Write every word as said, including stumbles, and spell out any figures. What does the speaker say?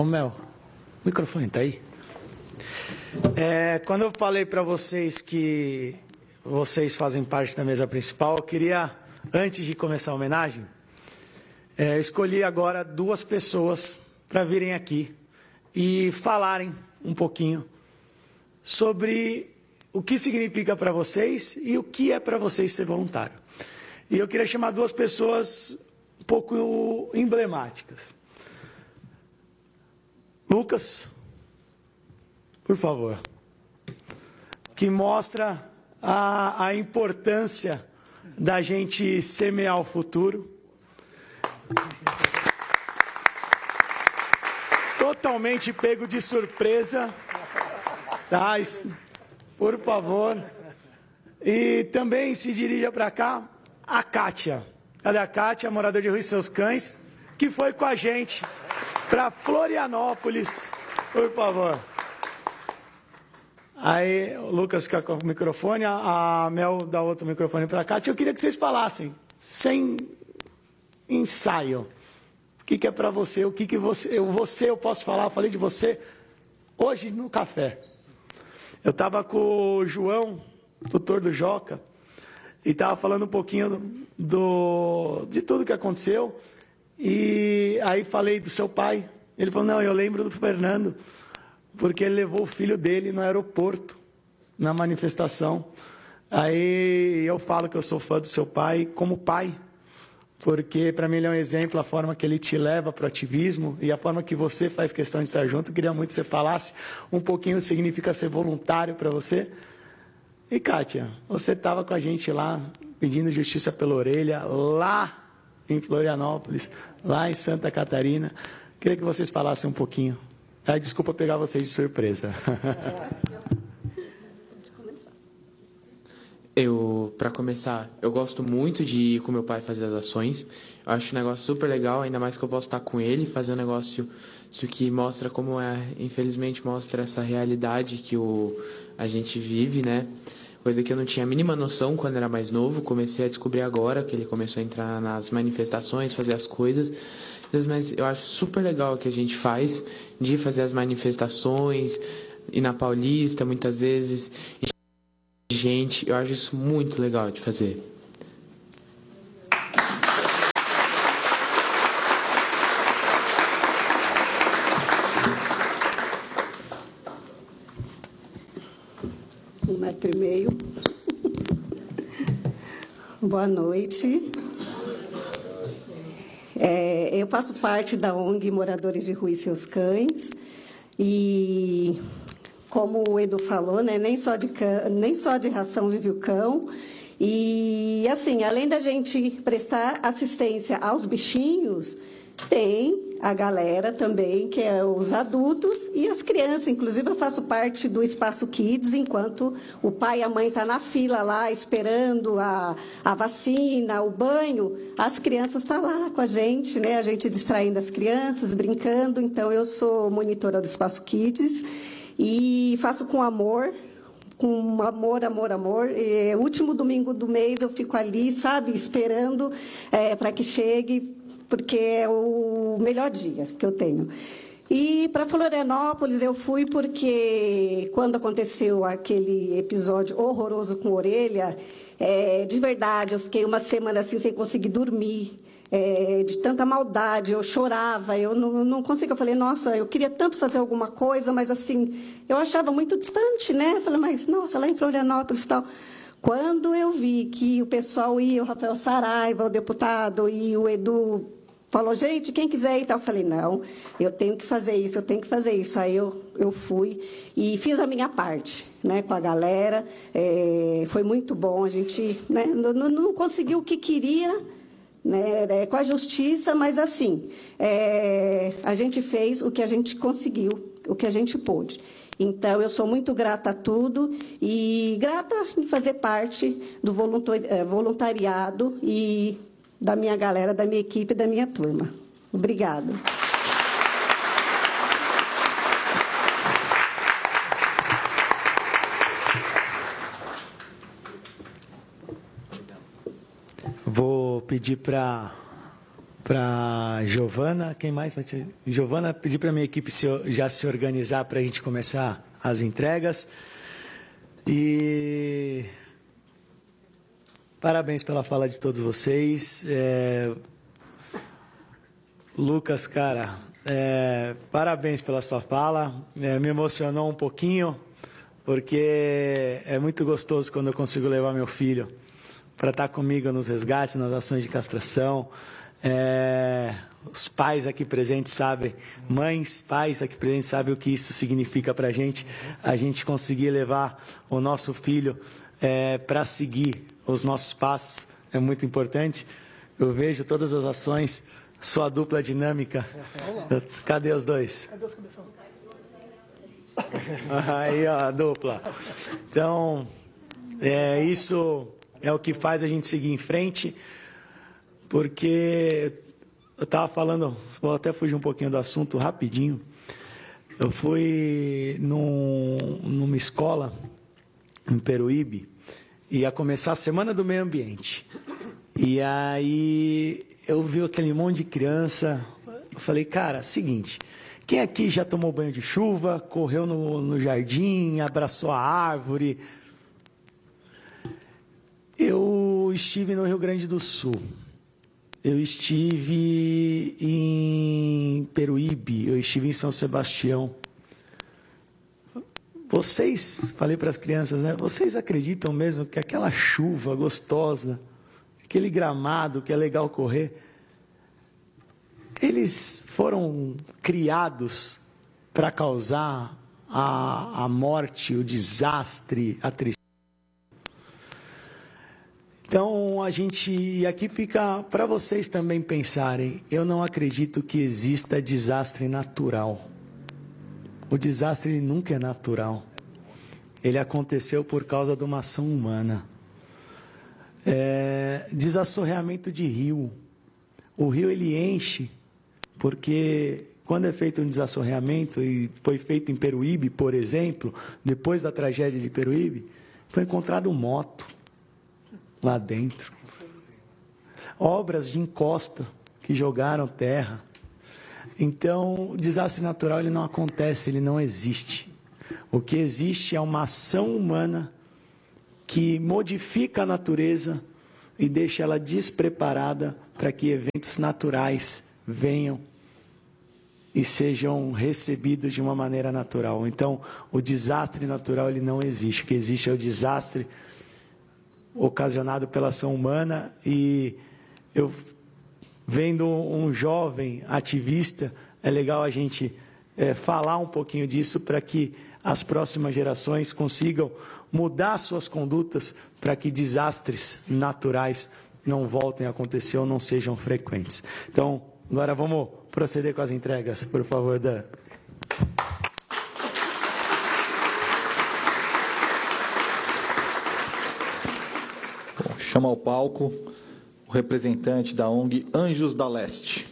Ô Mel, o microfone tá aí? É, quando eu falei para vocês que vocês fazem parte da mesa principal, eu queria, antes de começar a homenagem, é, escolhi agora duas pessoas para virem aqui e falarem um pouquinho sobre o que significa para vocês e o que é para vocês ser voluntário. E eu queria chamar duas pessoas um pouco emblemáticas. Lucas, por favor, que mostra a, a importância da gente semear o futuro. Totalmente pego de surpresa, tá? Por favor. E também se dirija para cá a Kátia. Cadê a Kátia, moradora de Rui Seus Cães, que foi com a gente para Florianópolis, por favor. Aí o Lucas fica com o microfone, a Mel dá outro microfone para a Kátia. Eu queria que vocês falassem, sem ensaio, o que, que é para você, o que, que você, eu, você eu posso falar, eu falei de você hoje no café. Eu estava com o João, tutor do Joca, e estava falando um pouquinho do, de tudo que aconteceu. E aí falei do seu pai. Ele falou, não, eu lembro do Fernando, porque ele levou o filho dele no aeroporto, na manifestação. Aí eu falo que eu sou fã do seu pai como pai, porque para mim ele é um exemplo, a forma que ele te leva para o ativismo e a forma que você faz questão de estar junto. Eu queria muito que você falasse um pouquinho o que significa ser voluntário para você. E Kátia, você estava com a gente lá, pedindo justiça pela orelha, lá em Florianópolis, lá em Santa Catarina. Queria que vocês falassem um pouquinho. Ah, desculpa pegar vocês de surpresa. Eu, para começar, eu gosto muito de ir com meu pai fazer as ações. Eu acho um negócio super legal, ainda mais que eu posso estar com ele, fazer um negócio isso que mostra como é, infelizmente mostra essa realidade que o, a gente vive, né? Coisa que eu não tinha a mínima noção quando era mais novo. Comecei a descobrir agora que ele começou a entrar nas manifestações, fazer as coisas. Mas eu acho super legal o que a gente faz, de fazer as manifestações, ir na Paulista muitas vezes. E, gente, eu acho isso muito legal de fazer. Um metro e meio. Boa noite. É, eu faço parte da O N G Moradores de Rua e Seus Cães. E, como o Edu falou, né, nem, só de cão, nem só de ração vive o cão. E, assim, além da gente prestar assistência aos bichinhos, tem a galera também, que é os adultos e as crianças. Inclusive, eu faço parte do Espaço Kids, enquanto o pai e a mãe estão na fila lá, esperando a, a vacina, o banho, as crianças estão lá com a gente, né? A gente distraindo as crianças, brincando. Então, eu sou monitora do Espaço Kids e faço com amor, com amor, amor, amor. E, último domingo do mês eu fico ali, sabe, esperando é, para que chegue, porque é o melhor dia que eu tenho. E para Florianópolis eu fui porque quando aconteceu aquele episódio horroroso com a orelha, é, de verdade, eu fiquei uma semana assim sem conseguir dormir, é, de tanta maldade, eu chorava, eu não, não conseguia. Eu falei, nossa, eu queria tanto fazer alguma coisa, mas assim, eu achava muito distante, né? Eu falei, mas nossa, lá em Florianópolis e tal. Quando eu vi que o pessoal ia, o Rafael Saraiva, o deputado, e o Edu falou, gente, quem quiser ir, tal, eu falei, não, eu tenho que fazer isso, eu tenho que fazer isso. Aí eu, eu fui e fiz a minha parte, né, com a galera. É, foi muito bom, a gente, né, não, não conseguiu o que queria, né, é, com a justiça, mas assim, é, a gente fez o que a gente conseguiu, o que a gente pôde. Então, eu sou muito grata a tudo e grata em fazer parte do voluntariado e da minha galera, da minha equipe, da minha turma. Obrigada. Vou pedir para para Giovana. Quem mais vai te... Giovana, pedir para a minha equipe se, já se organizar para a gente começar as entregas. E parabéns pela fala de todos vocês. É... Lucas, cara, é... parabéns pela sua fala. É, me emocionou um pouquinho, porque é muito gostoso quando eu consigo levar meu filho para estar comigo nos resgates, nas ações de castração. É, os pais aqui presentes sabem, mães, pais aqui presentes sabem o que isso significa para a gente, a gente conseguir levar o nosso filho é, para seguir os nossos passos, é muito importante. Eu vejo todas as ações, sua dupla dinâmica. Cadê os dois? Cadê os cabeção? Aí, ó, a dupla. Então, é, isso é o que faz a gente seguir em frente. Porque eu estava falando, vou até fugir um pouquinho do assunto rapidinho. Eu fui num, numa escola em Peruíbe, ia começar a Semana do Meio Ambiente. E aí eu vi aquele monte de criança, eu falei, cara, seguinte, quem aqui já tomou banho de chuva, correu no, no jardim, abraçou a árvore? Eu estive no Rio Grande do Sul. Eu estive em Peruíbe, eu estive em São Sebastião. Vocês, falei para as crianças, né? Vocês acreditam mesmo que aquela chuva gostosa, aquele gramado que é legal correr, eles foram criados para causar a, a morte, o desastre, a tristeza? Então, a gente, e aqui fica para vocês também pensarem, eu não acredito que exista desastre natural. O desastre ele nunca é natural. Ele aconteceu por causa de uma ação humana. É, desassoreamento de rio. O rio ele enche, porque quando é feito um desassoreamento, e foi feito em Peruíbe, por exemplo, depois da tragédia de Peruíbe, foi encontrado um moto lá dentro. Obras de encosta que jogaram terra. Então, o desastre natural ele não acontece, ele não existe. O que existe é uma ação humana que modifica a natureza e deixa ela despreparada para que eventos naturais venham e sejam recebidos de uma maneira natural. Então, o desastre natural ele não existe. O que existe é o desastre ocasionado pela ação humana. E eu vendo um jovem ativista, é legal a gente é, falar um pouquinho disso para que as próximas gerações consigam mudar suas condutas para que desastres naturais não voltem a acontecer ou não sejam frequentes. Então, agora vamos proceder com as entregas, por favor, Dan. Chama ao palco o representante da O N G Anjos da Leste.